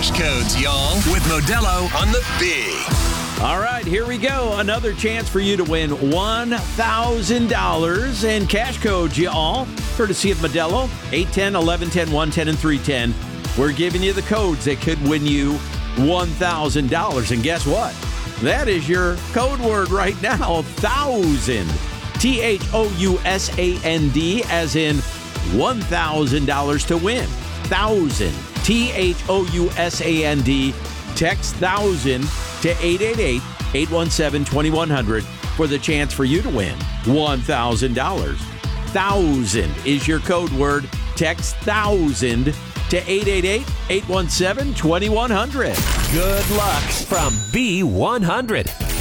cash codes, y'all, with Modelo on the Big. All right, here we go. Another chance for you to win $1,000 in cash codes, y'all. Courtesy of Modelo, 810, 1110, 110, and 310. We're giving you the codes that could win you $1,000. And guess what? That is your code word right now, thousand. THOUSAND, as in $1,000 to win. Thousand. THOUSAND. Text thousand to 888-817-2100 for the chance for you to win $1,000. Thousand is your code word. Text thousand to 888-817-2100. Good luck from B100.